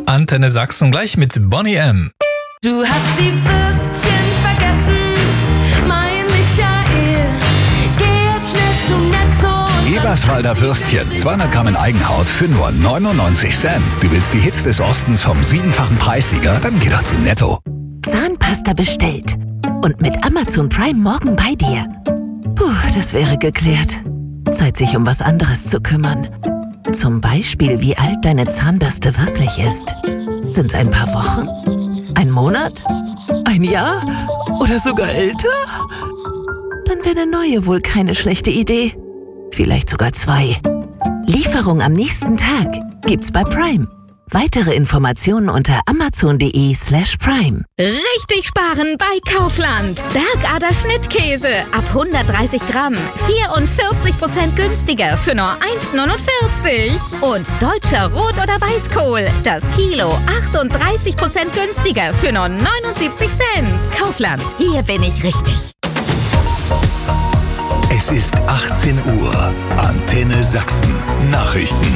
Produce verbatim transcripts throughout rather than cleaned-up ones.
Antenne Sachsen gleich mit Bonnie M. Du hast die Würstchen vergessen, mein Michael. Geh jetzt schnell zu Netto. Eberswalder Würstchen, zweihundert Gramm in Eigenhaut für nur neunundneunzig Cent. Du willst die Hits des Ostens vom siebenfachen Preissieger? Dann geh doch zu Netto. Zahnpasta bestellt und mit Amazon Prime morgen bei dir. Puh, das wäre geklärt. Zeit, sich um was anderes zu kümmern. Zum Beispiel, wie alt deine Zahnbürste wirklich ist. Sind's ein paar Wochen? Ein Monat? Ein Jahr? Oder sogar älter? Dann wäre eine neue wohl keine schlechte Idee. Vielleicht sogar zwei. Lieferung am nächsten Tag gibt's bei Prime. Weitere Informationen unter amazon.de slash prime. Richtig sparen bei Kaufland. Bergader Schnittkäse ab hundertdreißig Gramm. vierundvierzig Prozent günstiger für nur eins neunundvierzig. Und deutscher Rot- oder Weißkohl. Das Kilo achtunddreißig Prozent günstiger für nur neunundsiebzig Cent. Kaufland. Hier bin ich richtig. Es ist achtzehn Uhr. Antenne Sachsen. Nachrichten.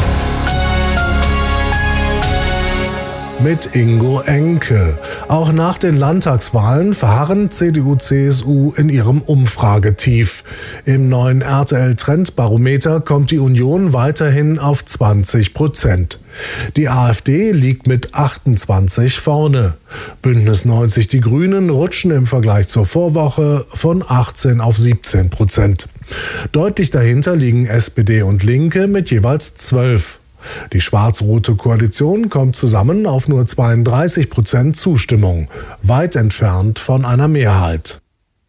Mit Ingo Enke. Auch nach den Landtagswahlen verharren C D U C S U in ihrem Umfragetief. Im neuen R T L-Trendbarometer kommt die Union weiterhin auf zwanzig Prozent. Die AfD liegt mit achtundzwanzig vorne. Bündnis neunzig Die Grünen rutschen im Vergleich zur Vorwoche von achtzehn auf siebzehn Prozent. Deutlich dahinter liegen S P D und Linke mit jeweils zwölf. Die schwarz-rote Koalition kommt zusammen auf nur zweiunddreißig Prozent Zustimmung, weit entfernt von einer Mehrheit.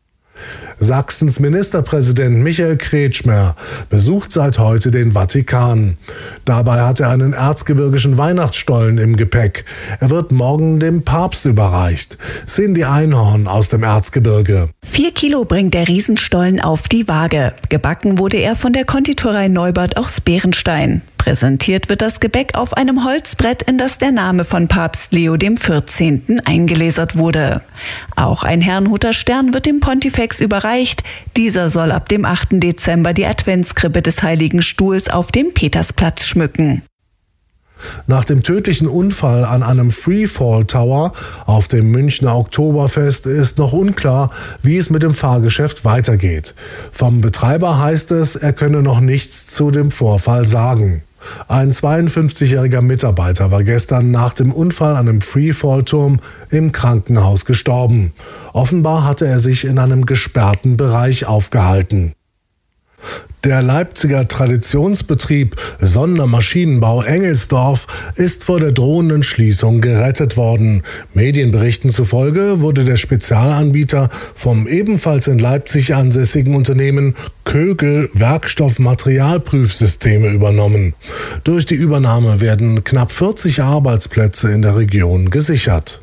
Sachsens Ministerpräsident Michael Kretschmer besucht seit heute den Vatikan. Dabei hat er einen erzgebirgischen Weihnachtsstollen im Gepäck. Er wird morgen dem Papst überreicht. Cindy Einhorn aus dem Erzgebirge. Vier Kilo bringt der Riesenstollen auf die Waage. Gebacken wurde er von der Konditorei Neubert aus Bärenstein. Präsentiert wird das Gebäck auf einem Holzbrett, in das der Name von Papst Leo dem vierzehnten eingelasert wurde. Auch ein Herrnhuter Stern wird dem Pontifex überreicht. Dieser soll ab dem achten Dezember die Adventskrippe des Heiligen Stuhls auf dem Petersplatz schmücken. Nach dem tödlichen Unfall an einem Freefall Tower auf dem Münchner Oktoberfest ist noch unklar, wie es mit dem Fahrgeschäft weitergeht. Vom Betreiber heißt es, er könne noch nichts zu dem Vorfall sagen. Ein zweiundfünfzigjähriger Mitarbeiter war gestern nach dem Unfall an einem Freefall-Turm im Krankenhaus gestorben. Offenbar hatte er sich in einem gesperrten Bereich aufgehalten. Der Leipziger Traditionsbetrieb Sondermaschinenbau Engelsdorf ist vor der drohenden Schließung gerettet worden. Medienberichten zufolge wurde der Spezialanbieter vom ebenfalls in Leipzig ansässigen Unternehmen Kögel Werkstoffmaterialprüfsysteme übernommen. Durch die Übernahme werden knapp vierzig Arbeitsplätze in der Region gesichert.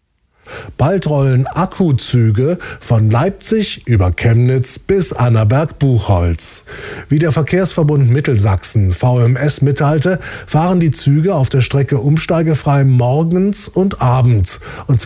Bald rollen Akkuzüge von Leipzig über Chemnitz bis Annaberg-Buchholz. Wie der Verkehrsverbund Mittelsachsen V M S mitteilte, fahren die Züge auf der Strecke umsteigefrei morgens und abends, und